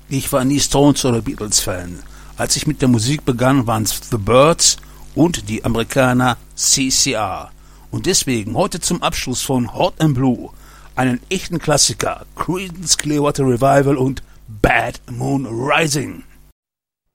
Ich war nie Stones oder Beatles-Fan. Als ich mit der Musik begann, waren es The Byrds und die Amerikaner CCR. Und deswegen heute zum Abschluss von Hot and Blue einen echten Klassiker, Creedence Clearwater Revival und Bad Moon Rising.